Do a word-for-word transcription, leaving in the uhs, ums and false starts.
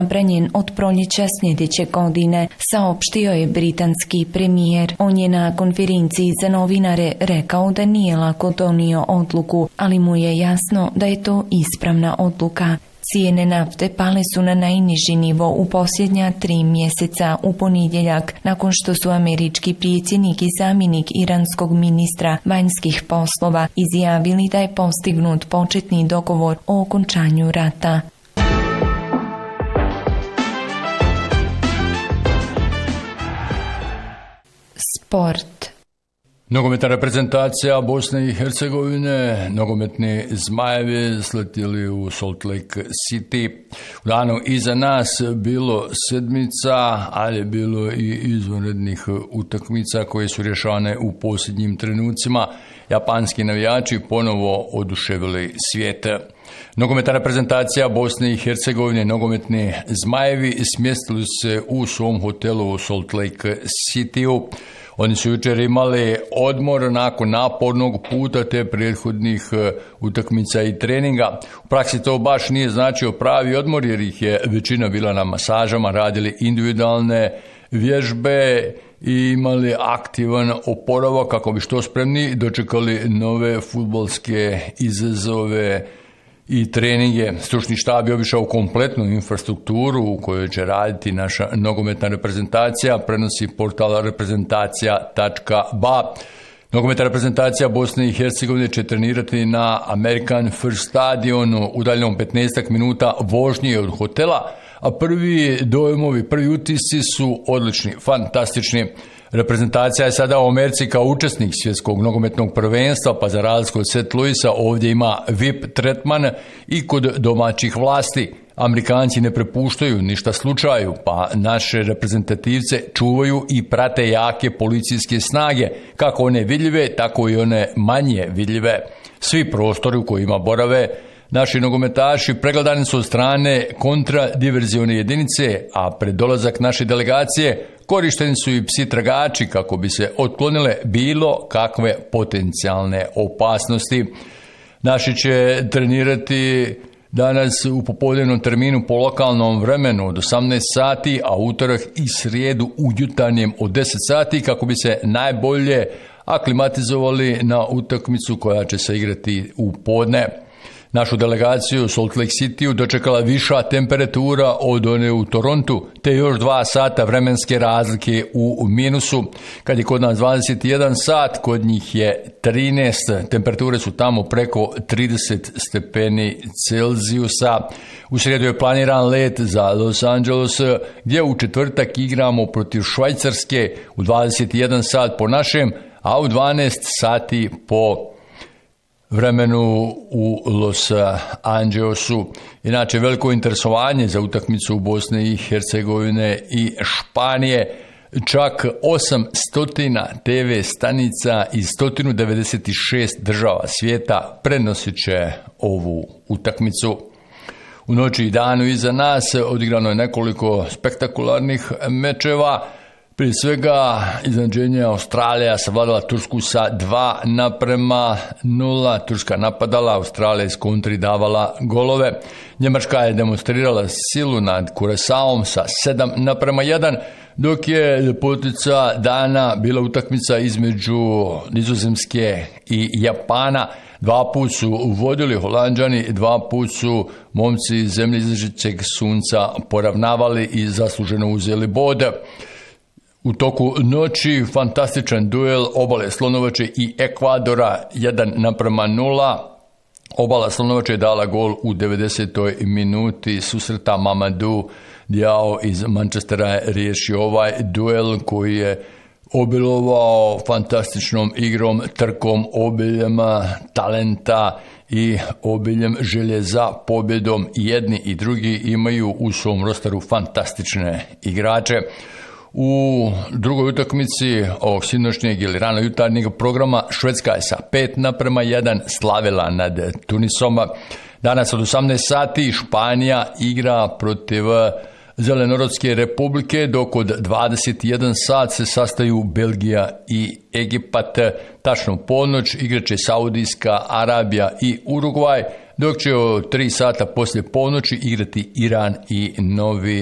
zabranjen od proljeća sljedeće godine, saopštio je britanski premijer. On je na konferenciji za novinare rekao da nije lako donio odluku, ali mu je jasno da je to ispravna odluka. Cijene nafte pale su na najniži nivo u posljednja tri mjeseca u ponedjeljak, nakon što su američki predsjednik i zamjenik iranskog ministra vanjskih poslova izjavili da je postignut početni dogovor o okončanju rata. Sport. Nogometna reprezentacija Bosne i Hercegovine, nogometni Zmajevi sletjeli u Salt Lake City. U danu iza nas bilo sedmica, ali je bilo i izvanrednih utakmica koje su rješavane u posljednjim trenucima. Japanski navijači ponovo oduševili svijet. Nogometna reprezentacija Bosne i Hercegovine, nogometni Zmajevi, smjestili se u svom hotelu u Salt Lake City-u. Oni su jučer imali odmor nakon napornog puta te prethodnih utakmica i treninga. U praksi to baš nije značio pravi odmor jer ih je većina bila na masažama, radili individualne vježbe i imali aktivan oporavak kako bi što spremni dočekali nove fudbalske izazove i treninge. Stručni štab je obišao kompletnu infrastrukturu u kojoj će raditi naša nogometna reprezentacija, prenosi portal reprezentacija tačka ba. Nogometna reprezentacija Bosne i Hercegovine će trenirati na American First stadionu udaljenom petnaest minuta vožnje od hotela, a prvi dojmovi, prvi utisci su odlični, fantastični. Reprezentacija je sada u Americi kao učesnik svjetskog nogometnog prvenstva, pa za razliku od Saint Louisa ovdje ima V I P tretman i kod domaćih vlasti. Amerikanci ne prepuštaju ništa slučaju, pa naše reprezentativce čuvaju i prate jake policijske snage, kako one vidljive, tako i one manje vidljive. Svi prostori u kojima borave naši nogometaši pregledani su od strane kontradiverzione jedinice, a pred dolazak naše delegacije korišteni su i psi tragači kako bi se otklonile bilo kakve potencijalne opasnosti. Naši će trenirati danas u popodnevnom terminu po lokalnom vremenu od osamnaest sati, a utorak i srijedu u jutarnjem od deset sati kako bi se najbolje aklimatizovali na utakmicu koja će se igrati u podne. Našu delegaciju u Salt Lake City dočekala viša temperatura od one u Torontu, te još dva sata vremenske razlike u minusu. Kad je kod nas dvadeset jedan sat, kod njih je trinaest. Temperature su tamo preko trideset stepeni Celzijusa. U srijedu je planiran let za Los Angeles, gdje u četvrtak igramo protiv Švajcarske u dvadeset jedan sat po našem, a u dvanaest sati po vremenu u Los Angelesu. Inače, veliko interesovanje za utakmicu u Bosne i Hercegovine i Španije. Čak osamsto te ve stanica iz sto devedeset šest država svijeta prenosit će ovu utakmicu. U noći i danu iza nas odigrano je nekoliko spektakularnih mečeva. Prije svega, iznenađenje Australija savladala Tursku sa dva naprema nula. Turska napadala, Australija iz kontri davala golove. Njemačka je demonstrirala silu nad Kuresaom sa sedam naprema jedan, dok je ljepotica dana bila utakmica između Nizozemske i Japana. Dva put su vodili Holanđani, dva put su momci iz zemlje izašećeg sunca poravnavali i zasluženo uzeli bod. U toku noći fantastičan duel obale Slonovače i Ekvadora jedan naprema nula. Obala Slonovače je dala gol u devedesetoj minuti susreta. Mamadou Diao iz Manchestera je riješio ovaj duel koji je obilovao fantastičnom igrom, trkom, obiljem talenta i obiljem želje za pobjedom. Jedni i drugi imaju u svom rosteru fantastične igrače. U drugoj utakmici ovog sinoćnjeg ili rano jutarnjeg programa Švedska je sa pet naprema jedan slavila nad Tunisom. Danas od osamnaest sati Španija igra protiv Zelenorodske republike, dok od dvadeset jedan sat se sastaju Belgija i Egipat. Tačno ponoć igraće Saudijska Arabija i Urugvaj, dok će o tri sata poslije ponoći igrati Iran i Novi